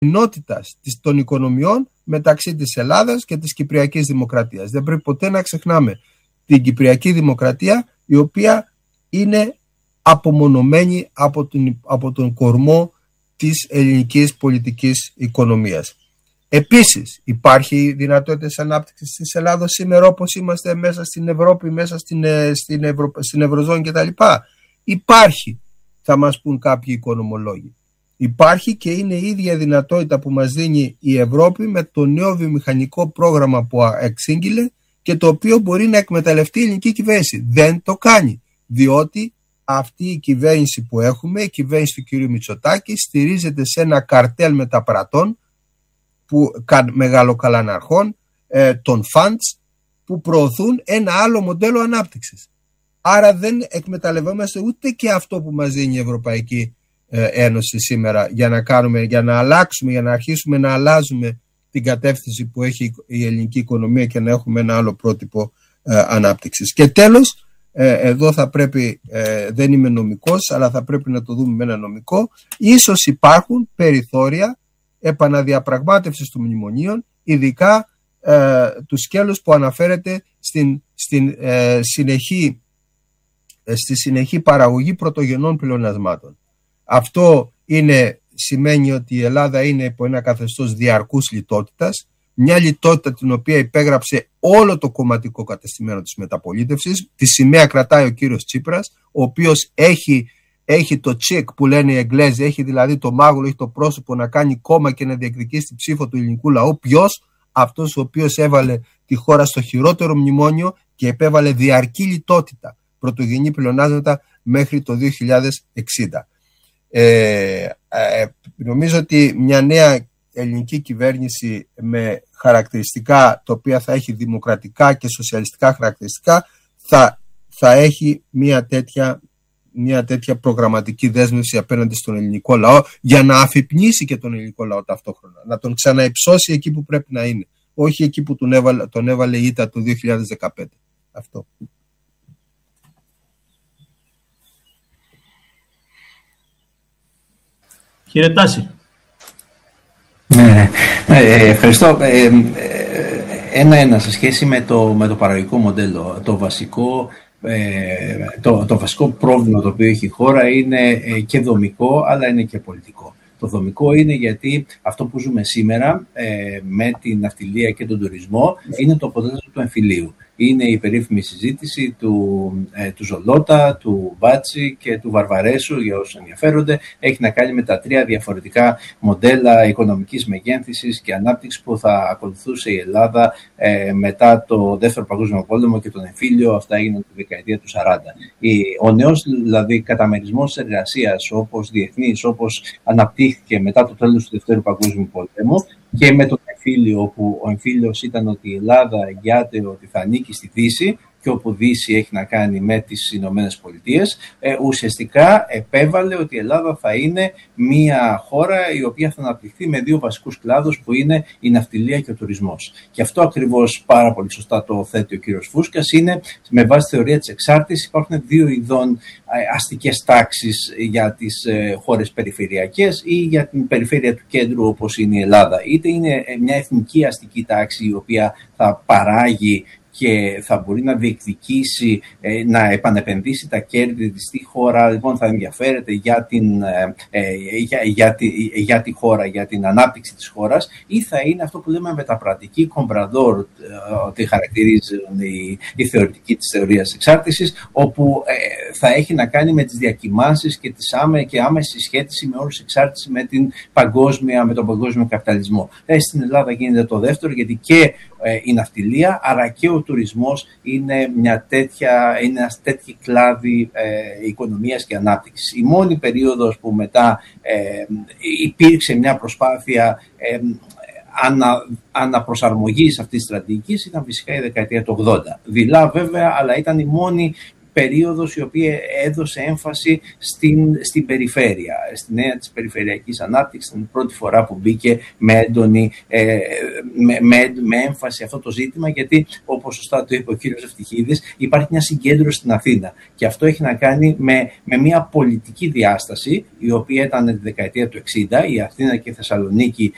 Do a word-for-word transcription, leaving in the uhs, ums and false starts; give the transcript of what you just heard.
ενότητας των οικονομιών μεταξύ της Ελλάδας και της Κυπριακής Δημοκρατίας. Δεν πρέπει ποτέ να ξεχνάμε την Κυπριακή Δημοκρατία, η οποία είναι απομονωμένη από τον, από τον κορμό της ελληνικής πολιτικής οικονομίας. Επίσης, υπάρχει δυνατότητες ανάπτυξης της Ελλάδος σήμερα, όπως είμαστε μέσα στην Ευρώπη, μέσα στην, στην, Ευρω, στην Ευρωζώνη κτλ. Υπάρχει, θα μας πούν κάποιοι οικονομολόγοι. Υπάρχει και είναι η ίδια δυνατότητα που μας δίνει η Ευρώπη με το νέο βιομηχανικό πρόγραμμα που εξήγηλε και το οποίο μπορεί να εκμεταλλευτεί η ελληνική κυβέρνηση. Δεν το κάνει, διότι αυτή η κυβέρνηση που έχουμε, η κυβέρνηση του κ. Μητσοτάκη, στηρίζεται σε ένα καρτέλ μεταπρατών, που, μεγαλοκαλαναρχών, ε, των funds, που προωθούν ένα άλλο μοντέλο ανάπτυξης. Άρα δεν εκμεταλλευόμαστε ούτε και αυτό που μας δίνει η Ευρωπαϊκή ε, Ένωση σήμερα για να, κάνουμε, για να αλλάξουμε, για να αρχίσουμε να αλλάζουμε την κατεύθυνση που έχει η ελληνική οικονομία και να έχουμε ένα άλλο πρότυπο ε, ανάπτυξης. Και τέλος, ε, εδώ θα πρέπει, ε, δεν είμαι νομικός, αλλά θα πρέπει να το δούμε με ένα νομικό, ίσως υπάρχουν περιθώρια επαναδιαπραγμάτευσης των μνημονίων, ειδικά ε, του σκέλους που αναφέρεται στην, στην, ε, συνεχή, ε, στη συνεχή παραγωγή πρωτογενών πλεονασμάτων. Αυτό είναι, σημαίνει ότι η Ελλάδα είναι υπό ένα καθεστώς διαρκούς λιτότητας, μια λιτότητα την οποία υπέγραψε όλο το κομματικό κατεστημένο της μεταπολίτευσης. Τη σημαία κρατάει ο κύριος Τσίπρας, ο οποίος έχει Έχει το τσικ που λένε οι Εγγλέζοι, έχει δηλαδή το μάγουλο, έχει το πρόσωπο να κάνει κόμμα και να διεκδικήσει την ψήφο του ελληνικού λαού. Ποιος? Αυτός ο οποίος έβαλε τη χώρα στο χειρότερο μνημόνιο και επέβαλε διαρκή λιτότητα, πρωτογενή πλεονάσματα μέχρι το δύο χιλιάδες εξήντα. Ε, ε, νομίζω ότι μια νέα ελληνική κυβέρνηση με χαρακτηριστικά τα οποία θα έχει δημοκρατικά και σοσιαλιστικά χαρακτηριστικά θα, θα έχει μια τέτοια μια τέτοια προγραμματική δέσμευση απέναντι στον ελληνικό λαό, για να αφυπνίσει και τον ελληνικό λαό ταυτόχρονα, να τον ξαναυψώσει εκεί που πρέπει να είναι, όχι εκεί που τον έβαλε, τον έβαλε η ήττα το δύο χιλιάδες δεκαπέντε. Αυτό. Κύριε Τάση. Ναι, ε, ευχαριστώ. Ένα-ένα σε σχέση με το, με το παραγωγικό μοντέλο. Το βασικό Ε, το, το βασικό πρόβλημα το οποίο έχει η χώρα είναι ε, και δομικό, αλλά είναι και πολιτικό. Το δομικό είναι γιατί αυτό που ζούμε σήμερα ε, με την ναυτιλία και τον τουρισμό είναι το αποτέλεσμα του εμφυλίου. Είναι η περίφημη συζήτηση του, ε, του Ζολότα, του Μπάτσι και του Βαρβαρέσου, για όσους ενδιαφέρονται. Έχει να κάνει με τα τρία διαφορετικά μοντέλα οικονομικής μεγένθησης και ανάπτυξης που θα ακολουθούσε η Ελλάδα ε, μετά το Δεύτερο Παγκόσμιο Πόλεμο και τον εμφύλιο. Αυτά έγιναν τη δεκαετία του σαράντα. Ο νέος δηλαδή καταμερισμός της εργασίας, όπως διεθνής, όπως αναπτύχθηκε μετά το τέλος του Δεύτερου Παγκόσμιου Πολέμου, και με τον εμφύλιο, όπου ο εμφύλιος ήταν ότι η Ελλάδα εγγυάται ότι θα ανήκει στη Δύση και όπου Δύση έχει να κάνει με τις Ηνωμένες Πολιτείες, ε, ουσιαστικά επέβαλε ότι η Ελλάδα θα είναι μια χώρα η οποία θα αναπτυχθεί με δύο βασικούς κλάδους που είναι η ναυτιλία και ο τουρισμός. Και αυτό ακριβώς πάρα πολύ σωστά το θέτει ο κύριος Φούσκας, είναι με βάση τη θεωρία της εξάρτησης υπάρχουν δύο ειδών αστικές τάξεις για τις ε, χώρες περιφερειακές ή για την περιφέρεια του κέντρου όπως είναι η Ελλάδα. Είτε είναι μια εθνική αστική τάξη η οποία θα παράγει και θα μπορεί να διεκδικήσει, να επανεπενδύσει τα κέρδη της στη χώρα, λοιπόν θα ενδιαφέρεται για, την, για, για, τη, για τη χώρα, για την ανάπτυξη της χώρας, ή θα είναι αυτό που λέμε μεταπρατική κομπραδόρ, ότι χαρακτηρίζουν η, η θεωρητική της θεωρίας εξάρτησης, όπου ε, θα έχει να κάνει με τις διακυμάνσεις και, τις άμε, και άμεση σχέτιση με όρους εξάρτηση με, την παγκόσμια, με τον παγκόσμιο καπιταλισμό. Ε, στην Ελλάδα γίνεται το δεύτερο, γιατί και ε, η ναυτιλία, αλλά και ο τουρισμός είναι μια τέτοια, είναι ένας τέτοιο κλάδι ε, οικονομίας και ανάπτυξης. Η μόνη περίοδος που μετά ε, υπήρξε μια προσπάθεια ε, ανα, αναπροσαρμογής αυτής της στρατηγικής ήταν φυσικά η δεκαετία του ογδόντα. Δειλά βέβαια, αλλά ήταν η μόνη περίοδος η οποία έδωσε έμφαση στην, στην περιφέρεια, στην έννοια της περιφερειακής ανάπτυξης. Ήταν η πρώτη φορά που μπήκε με, έντονη, ε, με, με, με έμφαση αυτό το ζήτημα, γιατί όπως σωστά το είπε ο κύριος Ευτυχίδης, υπάρχει μια συγκέντρωση στην Αθήνα και αυτό έχει να κάνει με, με μια πολιτική διάσταση η οποία ήταν τη δεκαετία του εξήντα. Η Αθήνα και η Θεσσαλονίκη